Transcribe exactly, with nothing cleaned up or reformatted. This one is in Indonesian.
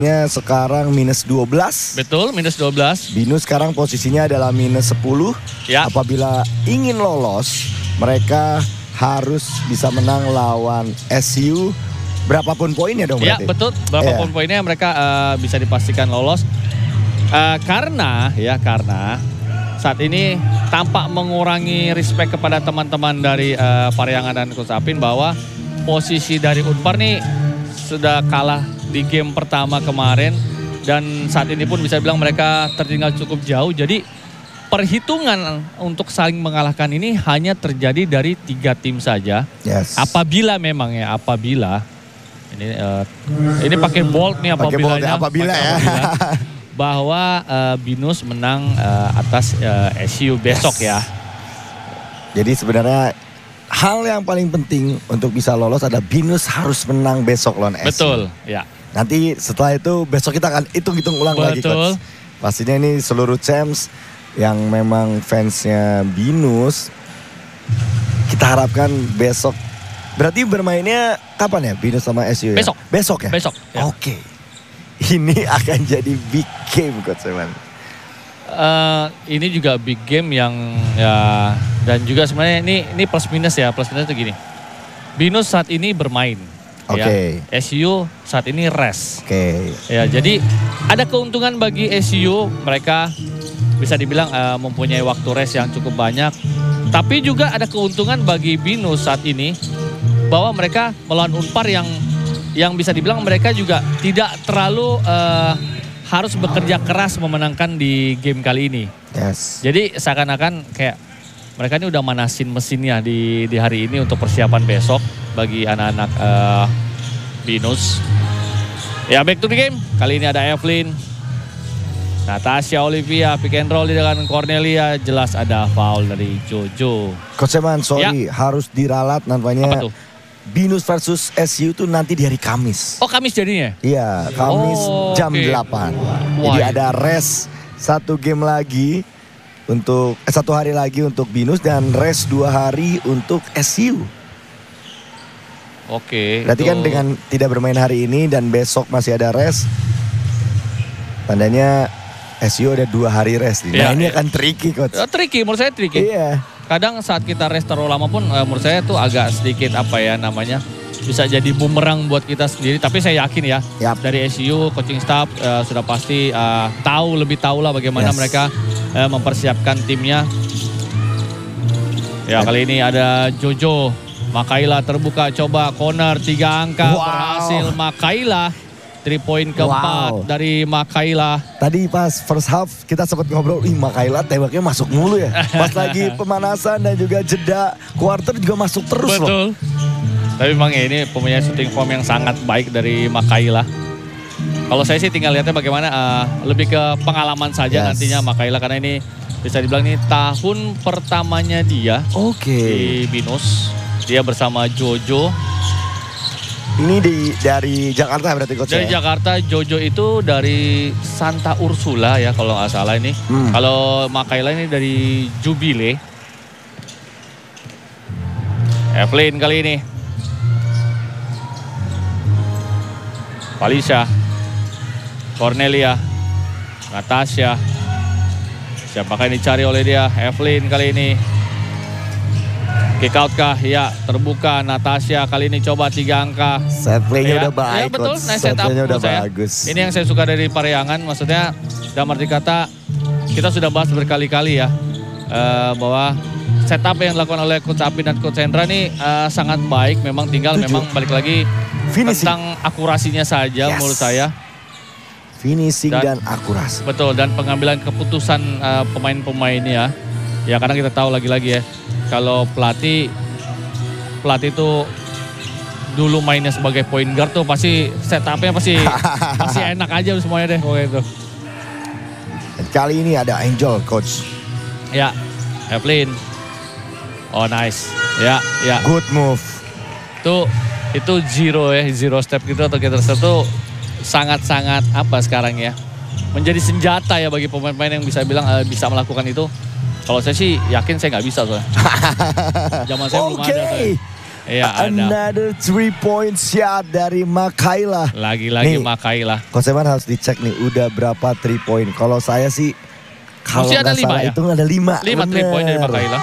Sekarang minus dua belas. Betul, minus dua belas. Binus sekarang posisinya adalah minus sepuluh. Ya. Apabila ingin lolos, mereka harus bisa menang lawan S U. Berapapun poinnya dong Ya, berarti? betul. Berapapun Yeah. poinnya mereka uh, bisa dipastikan lolos. Uh, karena, ya karena saat ini tampak mengurangi respect kepada teman-teman dari uh, Parahyangan dan Coach Apin bahwa posisi dari Unpar nih sudah kalah di game pertama kemarin dan saat ini pun bisa bilang mereka tertinggal cukup jauh. Jadi perhitungan untuk saling mengalahkan ini hanya terjadi dari tiga tim saja. Yes. Apabila memang ya, apabila ini uh, ini pakai bold nih apabilanya. Apabila ya. Apabila, bahwa uh, Binus menang uh, atas uh, S U besok yes. ya. Jadi sebenarnya hal yang paling penting untuk bisa lolos adalah Binus harus menang besok lawan S U. Betul, ya. Nanti setelah itu besok kita akan hitung-hitung ulang Betul. lagi Coach. Pastinya ini seluruh champs yang memang fansnya Binus, kita harapkan besok. Berarti bermainnya kapan ya Binus sama S U ya? Besok. Besok ya? Besok. Ya. Oke. Ini akan jadi big game Coach Eman. Uh, ini juga big game yang ya, dan juga sebenarnya ini ini plus minus ya. Plus minus itu gini. Binus saat ini bermain. Oke. Okay. Ya. S U saat ini rest. Oke. Okay. Ya, jadi ada keuntungan bagi S U, mereka bisa dibilang uh, mempunyai waktu rest yang cukup banyak. Tapi juga ada keuntungan bagi Binus saat ini bahwa mereka melawan Unpar yang yang bisa dibilang mereka juga tidak terlalu uh, harus bekerja keras memenangkan di game kali ini. Yes. Jadi seakan-akan kayak mereka ini udah manasin mesinnya di di hari ini untuk persiapan besok bagi anak-anak uh, Binus. Ya, back to the game. Kali ini ada Evelyn, Natasha Olivia, pick and roll dengan Cornelia. Jelas ada foul dari Jojo. Coach Eman, sorry ya. harus diralat nampaknya. Apa tuh? Binus versus S U tuh nanti di hari Kamis. Oh, Kamis jadinya? Iya, Kamis oh, jam okay. delapan. Wah, Jadi ada rest satu game lagi untuk eh, satu hari lagi untuk Binus dan rest dua hari untuk S U. Oke. Okay, Berarti itu... kan dengan tidak bermain hari ini dan besok masih ada rest, tandanya S U ada dua hari rest. Nah ya, ini ya. akan tricky Coach. Oh, tricky, menurut saya tricky. Iya. Kadang saat kita rest terlalu lama pun uh, menurut saya tuh agak sedikit apa ya namanya, bisa jadi bumerang buat kita sendiri. Tapi saya yakin ya yep. dari S U coaching staff uh, sudah pasti uh, tahu lebih tahu lah bagaimana yes. mereka uh, mempersiapkan timnya. Ya, kali ini ada Jojo, Makaila terbuka, coba corner tiga angka wow. berhasil Makaila. Three point keempat wow. dari Makaila. Tadi pas first half kita sempat ngobrol, ih Makaila tembaknya masuk mulu ya. Pas lagi pemanasan dan juga jeda quarter juga masuk terus. Betul. Loh. Tapi memang ya ini punya shooting form yang sangat baik dari Makaila. Kalau saya sih tinggal lihatnya bagaimana uh, lebih ke pengalaman saja yes. nantinya Makaila, karena ini bisa dibilang ini tahun pertamanya dia okay. di Binus. Dia bersama Jojo. Ini di, dari Jakarta berarti Coach Dari ya? Jakarta, Jojo itu dari Santa Ursula ya kalau nggak salah ini. Hmm. Kalau Makaila ini dari Jubile. Evelyn kali ini. Felicia. Cornelia. Natasha. Siapakah yang dicari oleh dia? Evelyn kali ini. Kick out kah? Ya, terbuka. Natasha kali ini coba tiga angka. Set play-nya ya, udah baik. Ya betul, nice set up udah saya. bagus. Ini yang saya suka dari Parahyangan. Maksudnya, dalam arti kata, kita sudah bahas berkali-kali ya. Uh, bahwa setup yang dilakukan oleh Coach Apin dan Coach Hendra ini uh, sangat baik. Memang tinggal Tujuh. memang balik lagi Finishing. tentang akurasinya saja yes. menurut saya. Finishing dan, dan akurasi. Betul, dan pengambilan keputusan uh, pemain-pemainnya. Ya, karena kita tahu lagi-lagi ya. Kalau pelatih, pelatih itu dulu mainnya sebagai point guard tuh pasti setupnya pasti pasti enak aja semuanya deh pokoknya itu. Kali ini ada Angel Coach. Ya, Evelyn. Oh nice. Ya, ya. Good move. Itu itu zero ya, zero step gitu atau getter step tuh sangat-sangat apa sekarang ya. Menjadi senjata ya bagi pemain-pemain yang bisa bilang uh, bisa melakukan itu. Kalau saya sih yakin saya nggak bisa soalnya. Zaman saya okay. belum ada. Saya. Iya ada. Another three point shot dari Makaila. Lagi-lagi Nih, Makaila. Coach Eman harus dicek nih udah berapa three point. Kalau saya sih kalau Masih ada nggak lima salah ya? itu ada lima. lima three point dari Makaila.